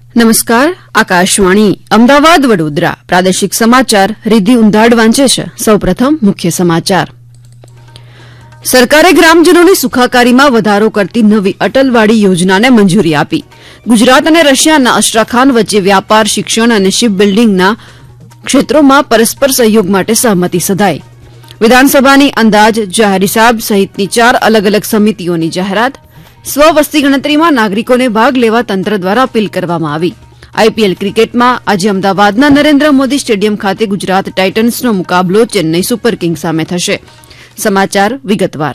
નમસ્કાર, આકાશવાણી અમદાવાદ વડોદરા પ્રાદેશિક સમાચાર રિદ્ધિ ઉંધાડ વાંચે છે. સૌપ્રથમ મુખ્ય સમાચાર. સરકારે ગ્રામજનોની સુખાકારીમાં વધારો કરતી નવી અટલવાડી યોજનાને મંજૂરી આપી. ગુજરાત અને રશિયાના અસ્ટ્રાખાન વચ્ચે વ્યાપાર, શિક્ષણ અને શિપ બિલ્ડિંગના ક્ષેત્રોમાં પરસ્પર સહયોગ માટે સહમતિ સધાઈ. વિધાનસભાની અંદાજ, જાહેર હિસાબ સહિતની 4 અલગ અલગ સમિતિઓની જાહેરાત. સ્વવસ્તી ગણતરીમાં નાગરિકોને ભાગ લેવા તંત્ર દ્વારા અપીલ કરવામાં આવી. આઈપીએલ ક્રિકેટમાં આજે અમદાવાદના નરેન્દ્ર મોદી સ્ટેડિયમ ખાતે ગુજરાત ટાઇટન્સનો મુકાબલો ચેન્નઈ સુપર કિંગ્સ સામે થશે. સમાચાર વિગતવાર.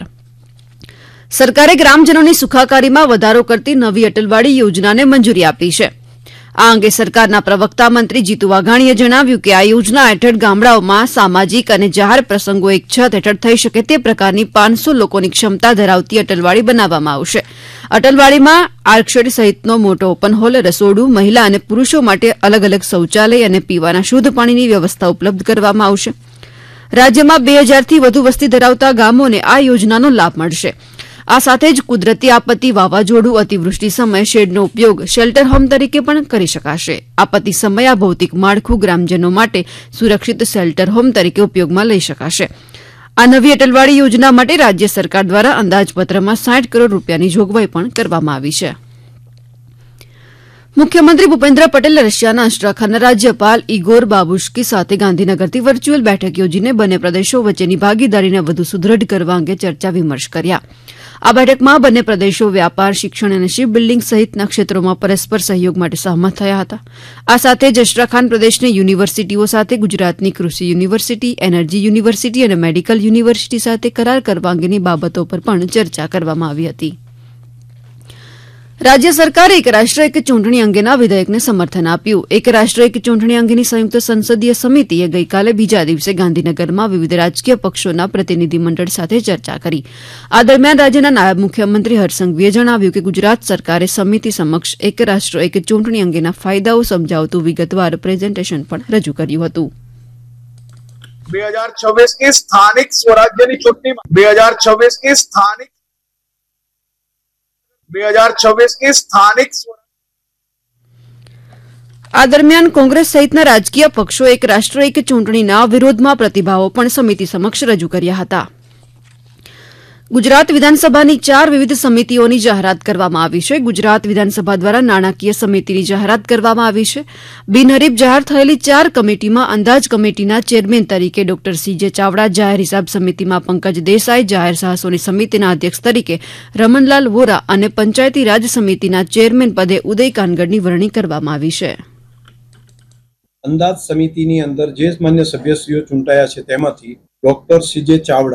સરકારે ગ્રામજનોની સુખાકારીમાં વધારો કરતી નવી અટલવાડી યોજનાને મંજૂરી આપી છે. આ અંગે સરકારના પ્રવક્તા મંત્રી જીતુ વાઘાણીએ જણાવ્યું કે આ યોજના હેઠળ ગામડાઓમાં સામાજિક અને જાહેર પ્રસંગો એક છત હેઠળ થઈ શકે તે પ્રકારની 500 લોકોની ક્ષમતા ધરાવતી અટલવાડી બનાવવામાં આવશે. અટલવાડીમાં આર્કશેડ સહિતનો મોટો ઓપન હોલ, રસોડું, મહિલા અને પુરુષો માટે અલગ અલગ શૌચાલય અને પીવાના શુદ્ધ પાણીની વ્યવસ્થા ઉપલબ્ધ કરવામાં આવશે. રાજ્યમાં 2000થી વધુ વસ્તી ધરાવતા ગામોને આ યોજનાનો લાભ મળશે. આ સાથે જ કુદરતી આપત્તિ, વાવાઝોડું, અતિવૃષ્ટિ સમયે શેડનો ઉપયોગ શેલ્ટર હોમ તરીકે પણ કરી શકાશે. આપત્તિ સમયે આ ભૌતિક માળખું ગ્રામજનો માટે સુરક્ષિત શેલ્ટર હોમ તરીકે ઉપયોગમાં લઈ શકાશે. આ નવી અટલવાડી યોજના માટે રાજ્ય સરકાર દ્વારા અંદાજપત્રમાં 60 કરોડ રૂપિયાની જોગવાઈ પણ કરવામાં આવી છે. મુખ્યમંત્રી ભૂપેન્દ્ર પટેલે રશિયાના અસ્ટ્રાખાનના રાજ્યપાલ ઇગોર બાબુશ્કી સાથે ગાંધીનગરથી વર્ચ્યુઅલ બેઠક યોજીને બંને પ્રદેશો વચ્ચેની ભાગીદારીને વધુ સુદૃઢ કરવા અંગે ચર્ચા વિમર્શ કર્યા. આ બેઠકમાં બંને પ્રદેશો વ્યાપાર, શિક્ષણ અને શિપ બિલ્ડિંગ સહિતના ક્ષેત્રોમાં પરસ્પર સહયોગ માટે સહમત થયા હતા. આ સાથે જ અસ્ટ્રાખાન પ્રદેશની યુનિવર્સિટીઓ સાથે ગુજરાતની કૃષિ યુનિવર્સિટી, એનર્જી યુનિવર્સિટી અને મેડિકલ યુનિવર્સિટી સાથે કરાર કરવા અંગેની બાબતો પર પણ ચર્ચા કરવામાં આવી હતી. રાજ્ય સરકારે એક રાષ્ટ્ર એક ચૂંટણી અંગેના વિધેયકને સમર્થન આપ્યું. એક રાષ્ટ્ર એક ચૂંટણી અંગેની સંયુક્ત સંસદીય સમિતિએ ગઈકાલે બીજા દિવસે ગાંધીનગરમાં વિવિધ રાજકીય પક્ષોના પ્રતિનિધિમંડળ સાથે ચર્ચા કરી. આ દરમિયાન રાજ્યના નાયબ મુખ્યમંત્રી હર્ષ સંઘવીએ જણાવ્યું કે ગુજરાત સરકારે સમિતિ સમક્ષ એક રાષ્ટ્ર એક ચૂંટણી અંગેના ફાયદાઓ સમજાવતું વિગતવાર પ્રેઝન્ટેશન પણ રજૂ કર્યું હતું. 2026 की स्थानिक स्वराज्यની ચૂંટણીમાં 2026 की स्थानिक આ દરમિયાન કોંગ્રેસ સહિતના રાજકીય પક્ષો એક રાષ્ટ્ર એક ચૂંટણીના વિરોધમાં પ્રતિભાવો પણ સમિતિ સમક્ષ રજૂ કર્યા હતા. ગુજરાત વિધાનસભાની 4 વિવિધ સમિતિઓની જાહેરાત કરવામાં આવી છે. ગુજરાત વિધાનસભા દ્વારા નાણાકીય સમિતિની જાહેરાત કરવામાં આવી છે. બિનહરીફ જાહેર થયેલી 4 કમિટીમાં અંદાજ કમિટીના ચેરમેન તરીકે ડોક્ટર સીજે ચાવડા, જાહેર હિસાબ સમિતિમાં પંકજ દેસાઈ, જાહેર સાહસોની સમિતિના અધ્યક્ષ તરીકે રમણલાલ વોરા અને પંચાયતી રાજ સમિતિના ચેરમેન પદે ઉદય કાનગડની વરણી કરવામાં આવી છે. અંદાજ સમિતિની અંદર જે માન્ય સભ્યશ્રીઓ ચૂંટાયા છે તેમાંથી ડોક્ટર સીજે ચાવડા,